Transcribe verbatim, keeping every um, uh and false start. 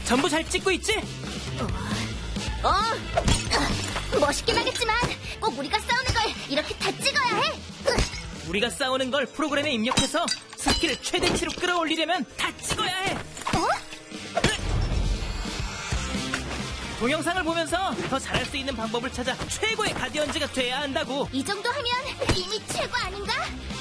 전부 잘 찍고 있지? 어, 어. 멋있긴 하겠지만 꼭 우리가 싸우는 걸 이렇게 다 찍어야 해. 우리가 싸우는 걸 프로그램에 입력해서 스킬을 최대치로 끌어올리려면 다 찍어야 해. 어? 동영상을 보면서 더 잘할 수 있는 방법을 찾아 최고의 가디언즈가 돼야 한다고. 이 정도 하면 이미 최고 아닌가?